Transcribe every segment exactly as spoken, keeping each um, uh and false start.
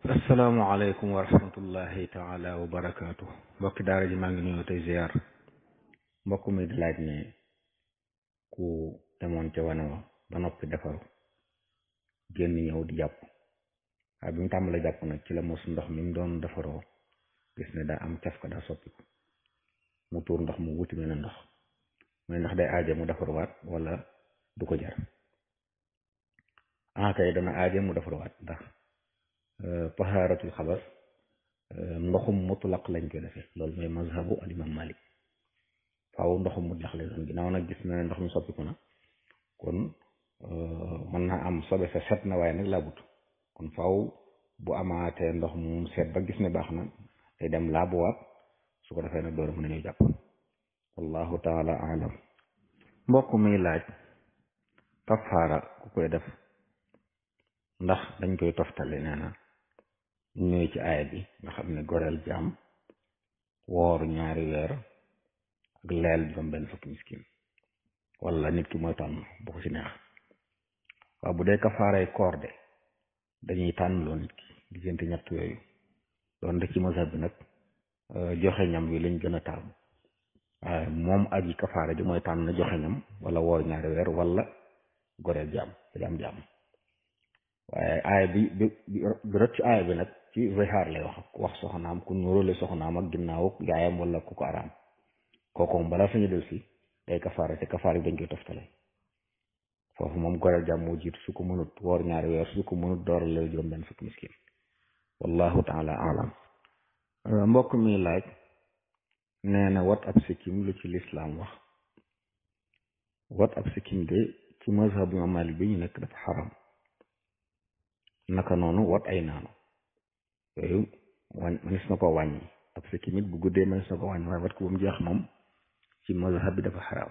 asalaamaaleykum wa rahmatullahi taala wa barakaatu mbokki daara ji maa ngi nuyu tey ziar mbokk mi di laaj ne ku demoon ca wane wa ba noppi defaru génn ñëw di jàpp waaye bi mu tàmbalee jàpp nag ci la mos ndox mi mu doon defaroo gis ne daa am caf ka daa soppiku mu tuur ndox mu wuti mel ne ndox mooy ndax day aaje mu defaruwaat wala du ko jar ah kay dana aaje mu defaruwaat ndax tahaaratul xabas ndoxum mutlaq lañ koy defee loolu mooy mazhabu al imam Malik faaw ndoxum mutlaq lay doon ginnaaw nag gis na ne ndox mi soppiku na kon mën naa am sobe sa set na waaye nag laabut kon faaw bu amaatee ndox mu set ba gis ne baax na day dem laabuwaat su ko defee nag door a mën a ñëw jàpp wallahu taala alam mbokk mi laaj kafaara ku koy def ndax dañ koy toftale nee na ñëwee ci aaya bi nga xam ne goreel jaam woor ñaari weer ak leel juróom benn fukki miskin wala nit ki mooy tànn bu ko ci neex waaw bu dee kafaaray koor de dañuy tànn loo nit ki diggante ñett yooyu doon de ci mazhab bi nag joxe ñam wi lañ gën a taamu waaye moom aji kafaara ji mooy tànn joxe ñam wala woor ñaari weer wala goreel jaam jaam jaam waaye aaya bi bi bi rot ci aaya bi nag ci zihaar lay wax wax soxnaam ku nuróole soxnaam ak ginnaaw yaayam wala ku ko araam kooku moom balaa sañu del si day kafaara te kafaara bi dañ koy toftale foofu moom goreel jàmm moo jiitu su ko mënut woor ñaari weer su ko mënut dooral la juróom benn fukki miskin wallahu taala alam mbokk mi laaj nee na wat ab sikkim lu ci lislaam wax wat ab sikkim de ci mazhab imam Malik bi ñu nekk dafa xaram naka noonu wat ay naanu yooyu wañ manis na ko wàññi ab sikkim it bu guddee manis na ko wàññi waaye wat ko ba mu jeex moom ci mazhab bi dafa xaraam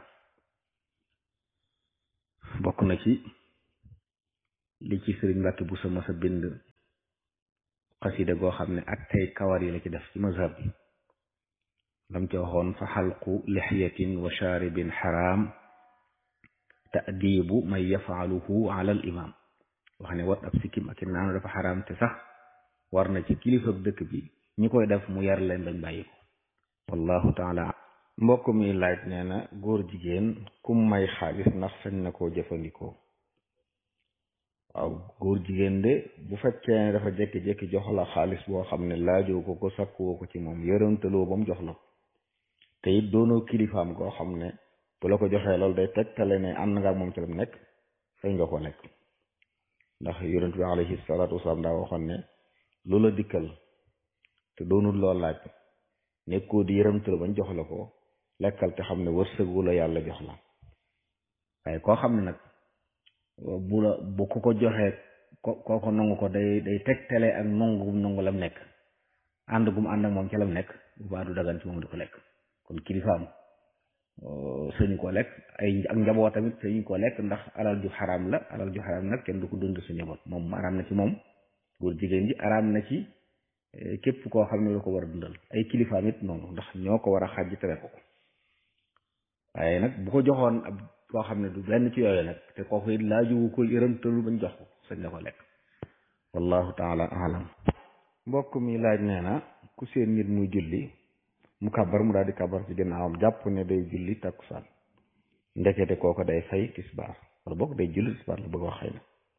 bokk na ci li ci sëriñ Mbàkke bu sa masa bind xasida goo xam ne ak tey kawar yi la ci def ci mazhab bi lam ci waxoon fa xalqu lixyatin wa shaaribin xaraam ta'dibu man yafaaluhu ala al imam wax ne wat ab sikkim ak i naanu dafa xaraam te sax war na ci kilifa dëkk bi ñi koy def mu yar leen bañ bàyyi ko wallahu taala mbokk mi laaj nee na góor jigéen kum may xaalis ndax sañ na koo jëfandikoo waaw góor jigéen de bu fekkee ne dafa jékki-jékki jox la xaalis boo xam ne laajoo ko ko sakkuwoo ko ci moom yërëntaloo ba mu jox la ko te it doonoo kilifaam koo xam ne bu la ko joxee loolu day tegtale ne am na nga ak moom ci la mu nekk sañ nga ko lekk ndax yonent bi alayhi salaatu wasalaam daa waxoon ne lu la dikkal te doonul loo laaj nekkoo di yërëmtal bañ jox la ko lekkal te xam ne wërsëgu la yàlla jox la waaye koo xam ne nag bu la bu ko ko joxee ko kooko nangu ko day day tegtale ak nangu gum nangu lam nekk ànd gum ànd ak moom ci lam nekk bu baa du dagan ci moom di ko lekk kon kilifaam sëñu ko lekk ay ak njaboot tamit sëñu ko lekk ndax alal ju xaraam la alal ju xaraam nag kenn du ko dund sa njaboot moom araam na ci moom góor jigéen ji araam na ci képp koo xam ne lu ko war a dundal ay kilifaam it noonu ndax ñoo ko war a xàjj tere ko ko waaye nag bu ko joxoon ab koo xam ne du benn ci yooyu nag te kooku it laaju ko yërëmtalu bañ jox ko sañ la ko lekk wallahu taala alam mbokk mi laaj nee na ku seen nit muy julli mu kabar mu daal di kabar ci ginnaawam jàpp ne day julli takkusaan ndekete kooko day fay tisbaar wala boog day julli tisbaar la bëgg wax xëy na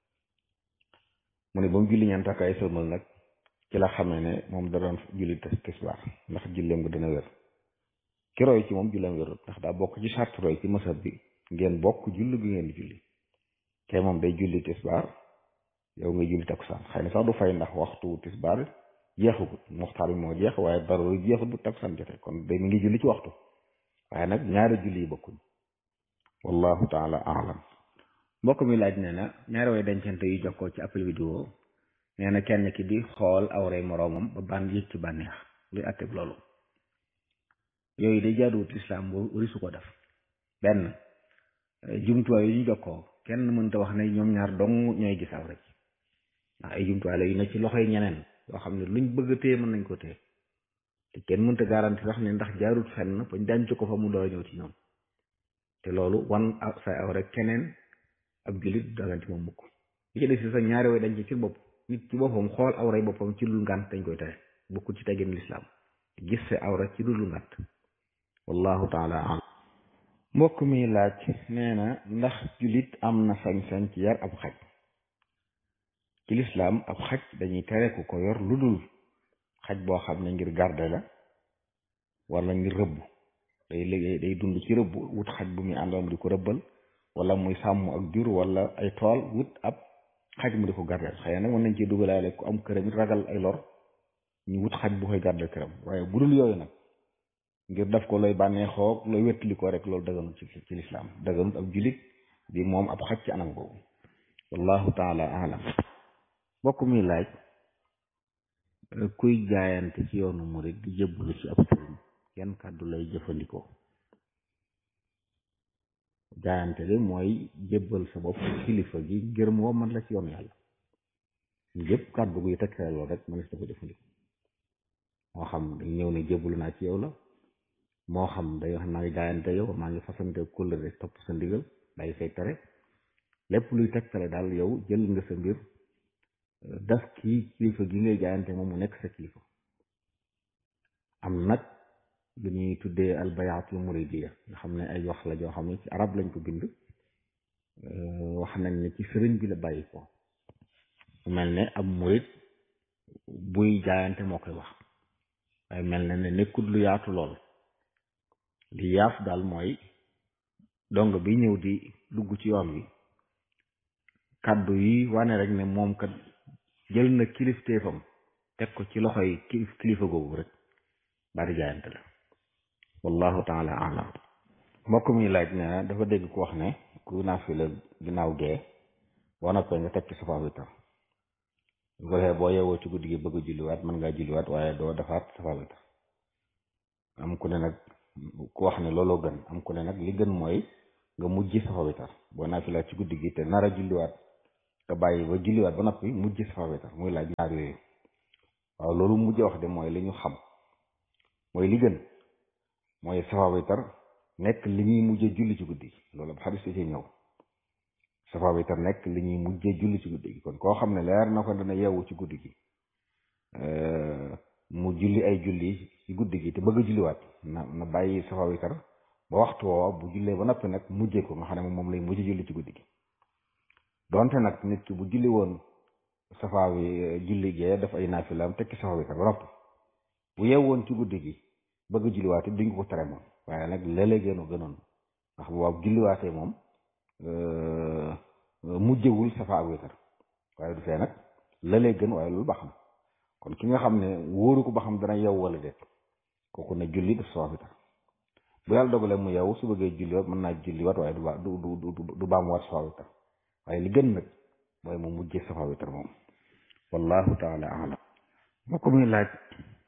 mu ne ba mu julli ñaan takk ay sëlmal nag ci la xamee ne moom da doon julli tisbaar ndax julleem nga dina wér ki roy ci moom julleem wérut ndax daa bokk ci charte roy ci masab bi ngeen bokk julli bi ngeen di julli te moom day julli tisbaar yow nga julli takkusaan xëy na sax du fay ndax waxtu tisbaar jeexagut muxtaar bi moo jeex waaye dara jeexut bu takkusaan jotee kon day mi ngi julli ci waxtu waaye nag ñaari julli yi bokkuñ wallahu taala alam mbokk mi laaj nee na ñaari way dencante yu jokkoo ci appel vidéo nee na kenn ki di xool awray moroomam ba ban yëg ci bànneex luy atteb loolu yooyu day jaaduwut islam bu risu ko def benn jumtuwaay yu ñu jokkoo kenn mënta wax ne ñoom ñaar dong ñooy gis awra ci ndax ay jumtuwaay la yu ne ci loxoy ñeneen yoo xam ne luñ bëgg a téye mën nañ ko téye te kenn mënta garanti sax ne ndax jaarut fenn bañ denc ko fa mu door a ñëw ci ñoom te loolu wan say awra keneen ab jullit dagan ci moom mukk li ci des si sax ñaari way dañ ci ci bopp nit ci boppam xool awray boppam ci lu ngànt dañ koy tere bokkul ci teggin lislaam gis sa awra ci lu ngànt wallahu taala alam mbokk mi laaj nee na ndax jullit am na sañ-sañ ci yar ab xaj ci lislaam ab xaj dañuy tere ku ko yor lu dul xaj boo xam ne ngir garde la wala ngir rëbb day liggéey day dund ci rëbb wut xaj bu muy àndoon di ko rëbbal wala muy sàmm ak jur wala ay tool wut ab xaj mu di ko gardeel xëy na nag mën nañ ci dugalaale ku am këram it ragal ay lor ñu wut xaj bu koy gardeel këram waaye bu dul yooyu nag ngir def ko looy bànneexoo looy wettali ko rek loolu daganut ci ci lislaam daganut ab jullit di moom ab xaj ci anam boobu wallahu taala alam mbokk mi laaj kuy jaayante ci yoonu murid di jëbbalu ci ab sëriñ yan kàddu lay jëfandikoo jaayante de mooy jébbal sa bopp kilifa gi ngir moo man la ci yoon yàlla yëpp kàddu guy tekkale loolu rek mënees na ko jëfandikoo moo xam dañ ñëw ne jébbalu naa ci yow la moo xam day wax maa ngi jaayante yow maa ngi fasante kóllëre topp sa ndigal day say tere lépp luy tekkale daal yow jël nga sa mbir daf kii kilifa gi ngay jaayante moom mu nekk sa kilifa am nag lu ñuy tuddee albayaatul muridiya nga xam ne ay wax la joo xam ne ci arab lañ ko bind wax nañ ne ci sëriñ bi la bàyyi ko mel ne ab murid buy jaayante moo koy wax waaye mel na ne nekkul lu yaatu lool li yaaf daal mooy dong bi ñëw di dugg ci yoon wi kàddu yi wane rek ne moom kat jël na kilifteefam teg ko ci loxoy kilif kilifa googu rek bari jaayante la wallahu taala alam mbokk mi laaj ne dafa dégg ku wax ne ku naafila ginnaaw gee boo noppee nga teg ci safa witar bu ko defee boo yeewoo ci guddi gi bëgg a julliwaat mën ngaa julliwaat waaye doo defaat safa witar am ku ne nag ku wax ne looloo gën am ku ne nag li gën mooy nga mujj safa witar boo naafilaat ci guddi gi te nar a julliwaat nga bàyyi ba julliwaat ba noppi mujj safa witar muy laaj ñaar yooyu waaw loolu mujj wax de mooy li ñu xam mooy li gën mooy safa witar nekk li ñuy mujjee julli ci guddi gi loolu ab xadis ci ñëw safa witar nekk li ñuy mujjee julli ci guddi gi kon koo xam ne leer na ko dana yeewu ci guddi gi mu julli ay julli ci guddi gi te bëgg a julliwaat na na bàyyi safa witar ba waxtu woo bu jullee ba noppi nag mujjee ko nga xam ne moom lay mujj julli ci guddi gi donte nag nit ki bu julli woon safa wi julli gee daf ay naafilaam tekki safa witar ba noppi bu yeewoon ci guddi gi bëgg julliwaate duñ ko tere moom waaye nag léeg-léeg gënu gënoon ndax bu waaw julliwaatee moom mujjewul safa ak witar waaye du fee nag léeg-léeg gën waaye loolu ba xam kon ki nga xam ne wóoru ko ba xam dana yeew wala déet kooku ne julli def safa witar bu yàlla dogalee mu yeew su bëggee julliwaat mën naa julliwaat waaye du ba du du du baamuwaat safa witar waaye li gën nag mooy mu mujjee safa witar moom wallahu taala alam moo ko muy laaj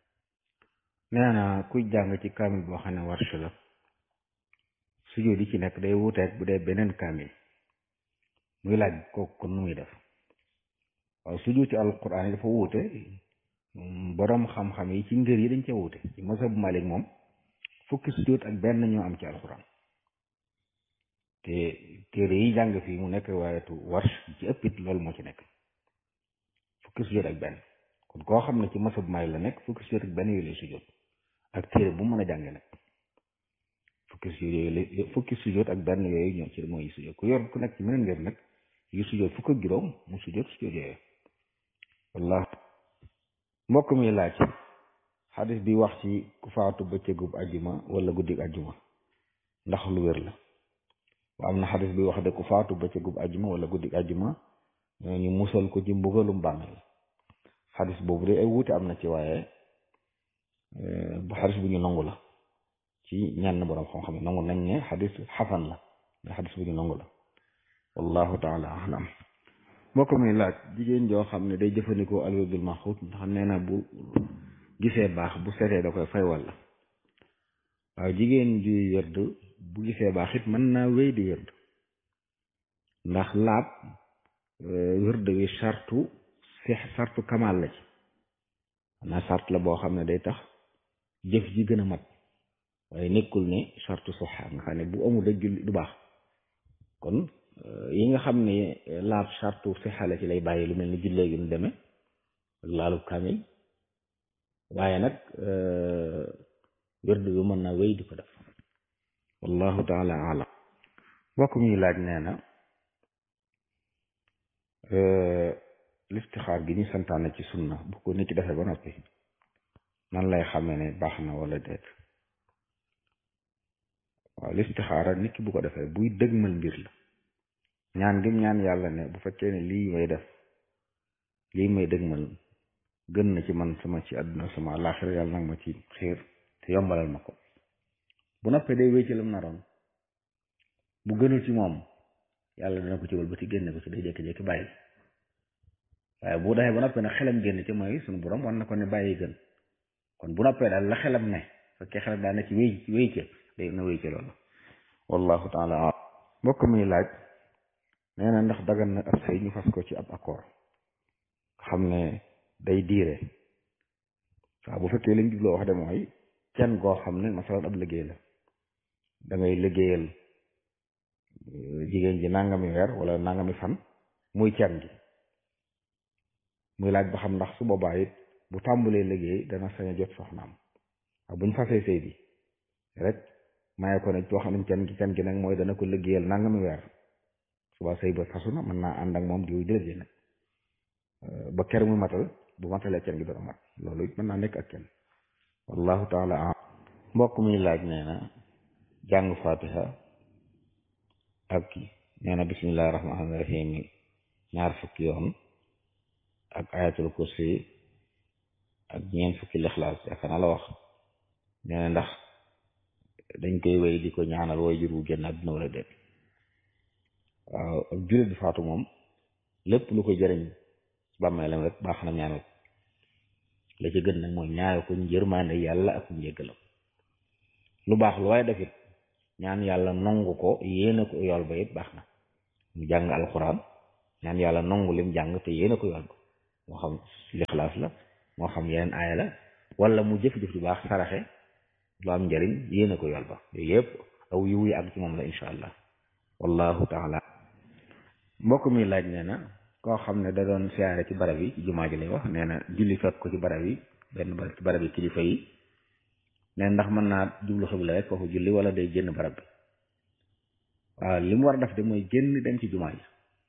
nee na kuy jàng ci kaamil boo xam ne warsh la sujjóot yi ci nekk day wuuteeg bu dee beneen kaamil muy laaj kooku kon nu muy def waaw sujjóot ci alquran yi dafa wuute boroom xam-xam yi ci ngër yi dañ cee wuute ci mazhab Malik moom fukki sujjóot ak benn ñoo am ci alquran te téere yi jàng fii mu nekk waayetu warsh ci ëppit loolu moo ci nekk fukki sujjóot ak benn kon koo xam ne ci mazhab Malik la nekk fukki sujjóot ak benn yooyu lay sujjóot ak téere bu mën a jànge nag fukki sujjóot yooyu fukki sujjóot ak benn yooyu ñoo ci mooy sujjóot ku yor ku nekk ci meneen ngeen nag yu sujjóot fukk ak juróom mu sujjóot sujjóot yooyu wallah mbokk mi laaj xadis bi wax ci ku faatu bëccëgub ajjuma wala guddig ajjuma ndax lu wér la wa am na xadis bi wax de ku faatu bëccëgub ajjuma wala guddig ajjuma ñu musal ko ci mbugalum bàmmeel xadis boobu de ay wuute am na ci waaye bu xadis bu ñu nangu la ci ñenn borom xam-xam yi nangu nañ ne xadis xasan la mais xadis bu ñu nangu la wallahu taala alam mbokk mi laaj jigéen joo xam ne day jëfandikoo alwadul maxuut ndax nee na bu gisee baax bu setee da koy fay walla waaw jigéen ju yërd bu gisee baax it mën naa wéy di yërd ndax laab wërd wi sartu seex sartu kamaal la ci xanaa sart la boo xam ne day tax jëf ji gën a mat waaye nekkul ne sartu soxa nga xam ne bu amul rek julli du baax kon yi nga xam ne laab sartu sixa la ci lay bàyyi lu mel ni jullee gi nu demee ak laalu kaamil waaye nag wérdu bi mën naa wéy di ko def wallahu taala alam mbokk mi laaj nee na listixaar gi ñu santaane ci sunna bu ko nit ki defee ba noppi nan lay xamee ne baax na wala déet waaw listixaara nit ki bu ko defee buy dëgmal mbir la ñaan gim ñaan yàlla ne bu fekkee ne lii may def lii may dëgmal gën na ci man sama ci àdduna sama àllaaxira yàlla nag ma ci xiir te yombalal ma ko bu noppee day wéy ci lam naroon bu gënul ci moom yàlla dana ko ci wëlbati génne ko ci day jékki-jékki bàyyi waaye bu defee ba noppee nag xelam génn ci mooy suñu borom war na ko ne bàyyi gën kon bu noppee daal la xelam ne fekkee xelam daal na ci wéy wéy ci day na wéy ci loolu wallahu taala alam mbokk muy laaj nee na ndax dagan na ab sëy ñu fas ko ci ab accord xam ne day diire waaw bu fekkee liñ jubloo wax de mooy kenn goo xam ne masalan ab liggéey la da ngay liggéeyal jigéen ji nangami weer wala nangami fan muy kenn gi muy laaj ba xam ndax su boobaa it bu tàmbulee liggéey dana sañ a jot soxnaam waaw buñ fasee sëy bi rek maye ko ne wax nañ kenn gi kenn gi nag mooy dana ko liggéeyal nangami weer suba sëy ba fasu na mën naa ànd ak moom di jël nag ba ker muy matal bu matalee kenn gi doon mat loolu it mën naa nekk ak kenn wallahu taala am mbokk mi laaj nee na jàng fatiha ak kii nee na bismillahi rahmaani rahim ñaar fukki yoon ak ayatul kursi ak ñeent fukki lixlaas yaakaar naa la wax nee na ndax dañ koy wéy di ko ñaanal way jur wu génn àdduna wala déet waaw ak jullit bi faatu moom lépp lu ko jëriñ bàmmeelam rek baax na ñaanal la ci gën nag mooy ñaanal ko njërmaande yàlla ak njéggalam lu baax lu waaye defit ñaan yàlla nongu ko yéene ko yool ba it baax na mu jàng alxuraan ñaan yàlla nongu lim jàng te yéene ko yool ba moo xam lixlaas la moo xam yeneen aaya la wala mu jëf-jëf ju baax saraxe lu am njëriñ yéene ko yool ba yooyu yëpp aw yiw yi ak ci moom la insha allah wallahu taala mbokk mi laaj nee na koo xam ne da doon siyaare ci barab yi ci jumaa ji lay wax nee na julli fekk ko ci barab yi benn barab ci barab yi kilifa yi nee ndax mën naa jublu xibla rek foofu julli wala day génn barab bi waaw li mu war a def de mooy génn dem ci jumaa ji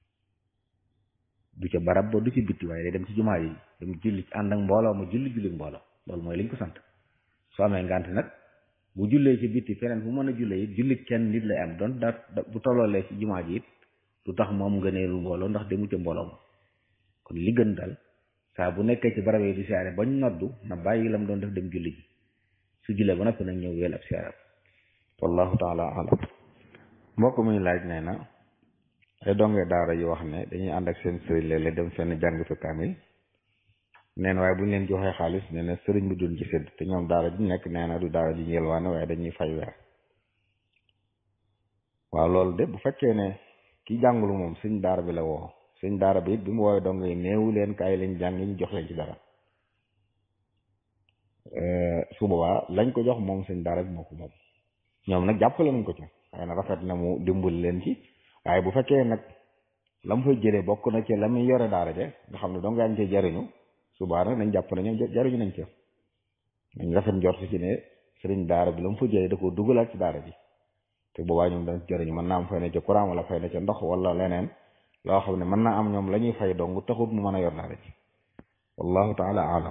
du ca barab ba du ci bitti waaye day dem ci jumaa ji dem julli ànd ak mbooloo ma julli julli mbooloo loolu mooy liñ ko sant soo amee ngant nag bu jullee ci bitti feneen fu mën a jullee it julli kenn nit lay am doon da bu tolloolee ci jumaa ji it lu tax moom ngëneelu mbooloo ndax demu ca mbooloo ma kon li gën daal saa bu nekkee ci barab yi di siyaare bañ noddu na bàyyi lam doon def dem julli ji su jullee ba noppi nag ñëw weel ab siyaare wallahu taala alam mbokk muy laaj nee na ay donge daara yu wax ne dañuy ànd ak seen sëriñ léeg-léeg dem fenn jàng fi kaamil nee na waaye bu ñu leen joxee xaalis nee na sëriñ bi duñ ci sédd te ñoom daara ji nekk nee na du daara ji yelwaane waaye dañuy fay weer waaw loolu de bu fekkee ne ki jàngulu moom sëñ daara bi la woo sëñ daara bi it bi mu woowee dong yi néewu leen kaay lañ jàng ñu jox leen ci dara su boobaa lañ ko jox moom sëñ daara bi moo ko moom ñoom nag jàppale nañ ko ci waaye nag rafet na mu dimbali leen ci waaye bu fekkee nag la mu fay jëlee bokk na ci la muy yore daara je nga xam ne dong yaa ngi cee jariñu subaa nag nañ jàpp ne ñoom jariñu nañ ci nañ rafet njort ci ne sëriñ daara bi la mu fa jëlee da koo dugalaat ci daara ji te boobaa ñoom dañ jëriñu mën naa am fay na ca courant wala fay na ca ndox wala leneen loo xam ne mën naa am ñoom la ñuy fay dong taxut mu mën a yor daara ji wallahu taala alam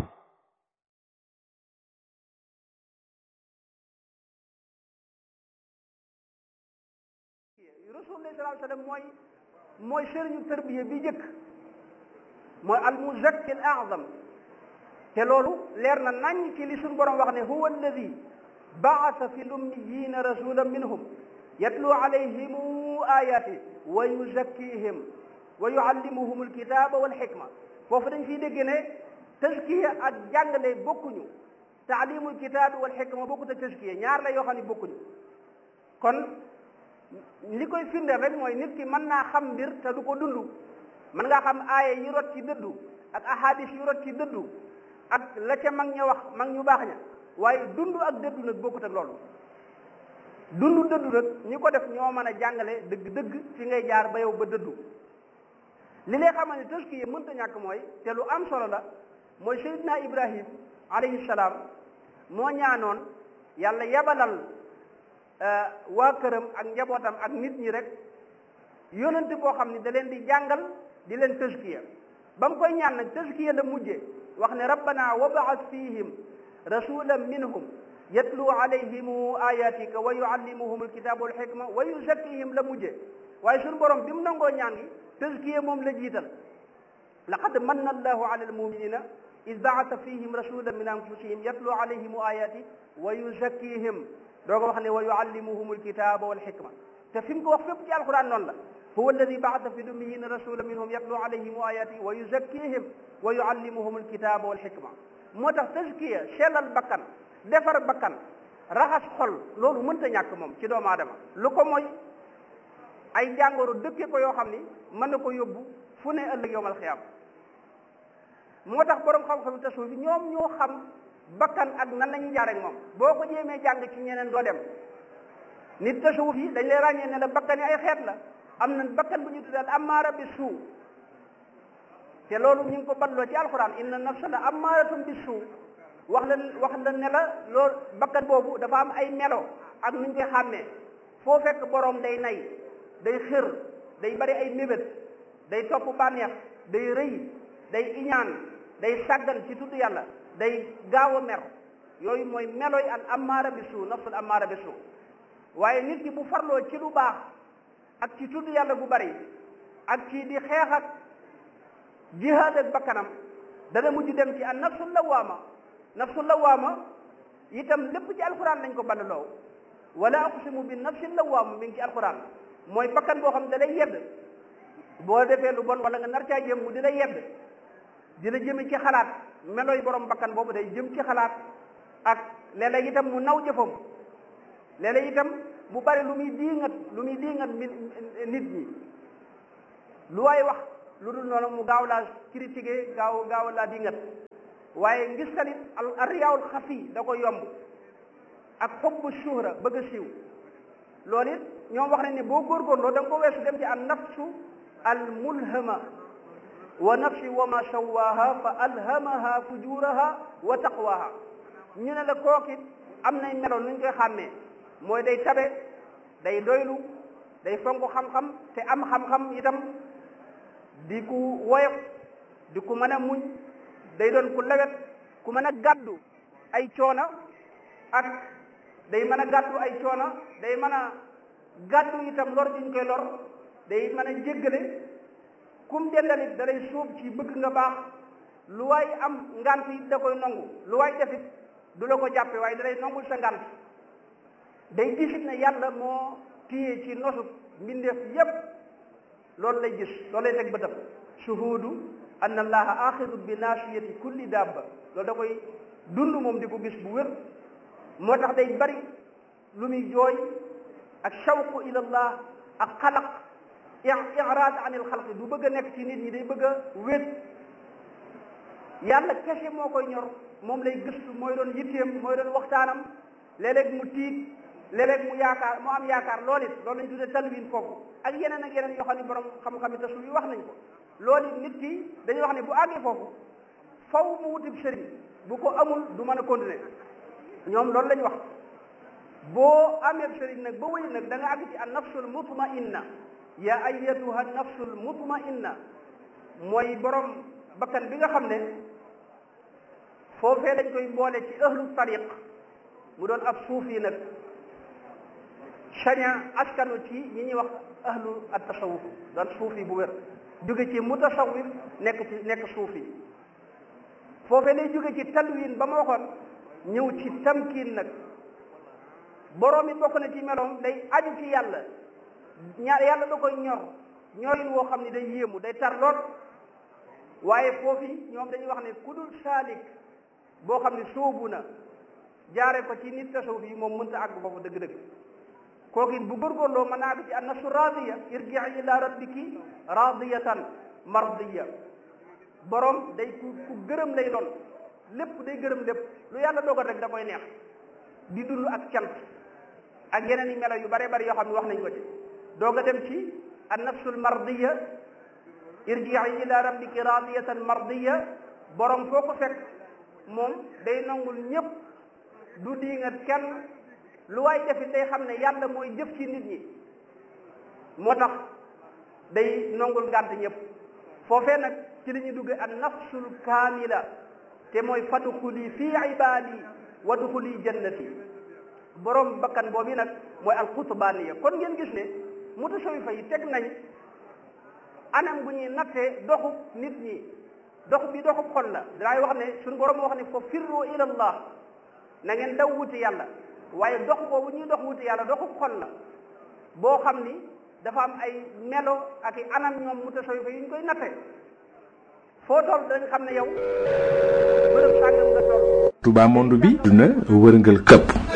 rasulullah sallallahu alayhi wa sallam mooy mooy sëriñu tarbiya bi jëkk mooy al muzakki al a'zam te loolu leer na nañ ci li suñu borom wax ne huwa alladi baasa fi lummiyina rasulan minhum yatlu alayhim ayati wa yuzakkihim wa yuallimuhum alkitaba walxikma foofu dañ fiy dégg ne taskiya ak jàngale bokkuñu taalimul kitaabi walxikma bokkut ak taskiya ñaar la yoo xam ne bokkuñu kon li koy firndeel rek mooy nit ki mën naa xam mbir te du ko dund mën ngaa xam aaya yi rot ci dëddu ak ahadis yi rot ci dëddu ak la ca mag ña wax mag ñu baax ña waaye dund ak dëddu nag bokkut ak loolu dund dëddu nag ñi ko def ñoo mën a jàngale dëgg-dëgg fi ngay jaar ba yow ba dëddu li lay xamal ne taskiya mënta ñàkk mooy te lu am solo la mooy Seydina Ibrahim alayhi salaam moo ñaanoon yàlla yabalal waa këram ak njabootam ak nit ñi rek yonent boo xam ne da leen di jàngal di leen tazkiya ba mu koy ñaan nag tazkiya la mujje wax ne rabbana wab'ath fihim rasulan minhum yatlu alayhim ayatika wa yuallimuhum alkitaba wal hikma wa yuzakkihim la mujje waaye suñu borom bi mu nangoo ñaan gi tazkiya moom la jiital laqad manna allahu ala almuminina id ba'atha fihim rasulan min anfusihim yatlu alayhim ayati wa yuzakkihim doo ko wax ne wa yuallimuhum alkitaba wal hikma te fi mu ko wax fépp ci alquran noonu la huwa alladi ba'atha fi lummiyina rasulan minhum yatlu alayhim ayati wa yuzakkihim wa yuallimuhum alkitaba wal hikma moo tax tazkiya sellal bakkan defar bakkan raxas xol loolu mënta ñàkk moom ci doomu aadama lu ko mooy ay jàngoro dëkke ko yoo xam ni mën na ko yóbbu fu ne ëllëg yowmal xiyaam moo tax borom xam-xam tasawuf bi ñoom ñoo xam bakkan ak nan la ñuy jaar ak moom boo ko jéemee jàng ci ñeneen doo dem nit tasawuf yi dañ lay ràññee ne la bakkan yi ay xeet la am na bakkan bu ñu tuddee amaara bi suu te loolu ñu ngi ko balloo ci alquran inna nafsa la amaaratum bi suu wax la wax la ne la loolu bakkan boobu dafa am ay melo ak nuñ koy xàmmee foo fekk borom day nay day xër day bari ay mébét day topp bànneex day rëy day iñaan day sàggan ci tudd yàlla day gaaw a mer yooyu mooy meloy al amaara bi suu nafsul amaara bi suu waaye nit ki bu farloo ci lu baax ak ci tudd yàlla bu bari ak ci di xeex ak jihaad ak bakkanam dana mujj dem ci an nafsul lawaama nafsul lawaama itam lépp ci alquran lañ ko ballaloo wala aqsimu bi nafsil lawaama mi ngi ci alquran mooy bakkan boo xam da lay yedd boo defee lu bon wala nga nar caa jëm mu di la yedd di la jëme ci xalaat melooy borom bakkan boobu day jëm ci xalaat ak léeg-léeg itam mu naw jëfam léeg-léeg itam mu bari lu muy diingat lu muy diingat nit ñi lu waay wax lu dul noonu mu gaaw laa critiquer gaaw gaaw laa diingat waaye ngis talit al riyaawul xafi da ko yomb ak xubbu shuhra bëgg a siiw loolu it ñoom wax nañ ne boo góorgóorloo da nga ko weesu dem ci an nafsu al mulhama wa nafsi wa ma sawaaha fa alhamaha fujuraha wa taqwaha ñu ne la kookit am nay melo nuñ koy xàmmee mooy day tabe day doylu day fonk xam-xam te am xam-xam itam di ku woyof di ku mën a muñ day doon ku lewet ku mën a gàddu ay coona ak day mën a gàddu ay coona day mën a gàddu itam lor diñ koy lor day mën a jéggale kum dendalit da lay suub ci bëgg nga baax lu waay am ngant it da koy nangu lu waay defit du la ko jàppe waaye da lay nangul sa ngant day gisit ne yàlla moo téye ci nosu mbindeef yépp loolu lay gis loolu lay teg bëtam shuhudu anna allaha axiru bi nasiyati kulli dabba loolu da koy dund moom di ko gis bu wér moo tax day bari lu muy jooy ak shawqu ila allah ak xalaq iraad anil xalqi du bëgg a nekk ci nit ñi day bëgg a wéet yàlla kese moo koy ñor moom lay gëstu mooy doon yitteem mooy doon waxtaanam léeg-léeg mu tiit léeg-léeg mu yaakaar mu am yaakaar loolu it loolu lañ tuddee talwin foofu ak yeneen ak yeneen yoo xam ne borom xam-xam tasul yi wax nañ ko loolu it nit ki dañuy wax ne bu àggee foofu faw mu wutib sëriñ bu ko amul du mën a continuer ñoom loolu lañ wax boo amee sëriñ nag ba wëy nag da nga àgg ci an nafsul mutmainna ya ayyatuha nafsul mutmainna mooy borom bakkan bi nga xam ne foofee dañ koy boole ci ahlu tariq mu doon ab suufi nag saña askanu ci ñi ñuy wax ahlu at tasawuf doon suufi bu wér jóge ci mutasawwif nekk ci nekk suufi foofee lay jóge ci talwin ba ma waxoon ñëw ci tamkiin nag borom it bokk na ci meloom day aju ci yàlla ñaar yàlla da koy ñor ñorin woo xam ne day yéemu day tar lool waaye foofi ñoom dañuy wax ne ku dul saalik boo xam ne sóobu na jaare ko ci nit tasawuf yi moom mënta àgg foofu dëgg-dëgg kooku it bu góorgóorloo mën a àgg ci annafsu radiya irji'i ila rabbiki radiyatan mardiya borom day ku ku gërëm lay doon lépp day gërëm lépp lu yàlla dogal rek da koy neex di dund ak cant ak yeneen i melo yu bare bari yoo xam ne wax nañ ko ci doog a dem ci an nafsul mardiya irji'i ila rabbiki radiyatan mardiya borom foo ko fekk moom day nangul ñëpp du diingat kenn lu waay defit day xam ne yàlla mooy jëf ci nit ñi moo tax day nangul ngànt ñëpp foofee nag ci li ñuy dugge an nafsul kaamila te mooy fadxuli fii ibaadi wadxuli jannati borom bakkan boobu nag mooy alxutbaaniya kon ngeen gis ne mutasawwifa yi teg nañ anam bu ñuy nattee doxub nit ñi dox bi doxub xol la danaay wax ne suñu borom wax ne fa firru ila allah na ngeen daw wuti yàlla waaye dox boobu ñuy dox wuti yàlla doxub xol la boo xam ni dafa am ay melo ak i anam ñoom mutasawwifa yi ñu koy nattee foo toll dañ xam ne yow bërëb sàngam nga toll. Touba monde bi duna wërngal këpp